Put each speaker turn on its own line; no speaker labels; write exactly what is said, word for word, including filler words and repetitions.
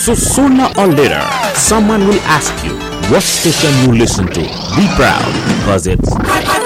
So sooner or later, someone will ask you what station you listen to. Be proud because it's